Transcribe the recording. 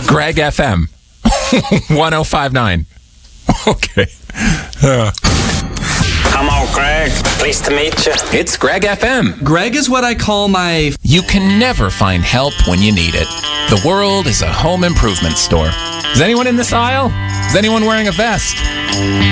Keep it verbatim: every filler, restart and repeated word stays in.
Greg F M. one oh five point nine. Okay. Uh. Come on, Greg. Pleased to meet you. It's Greg F M. Greg is what I call my... You can never find help when you need it. The world is a home improvement store. Is anyone in this aisle? Is anyone wearing a vest?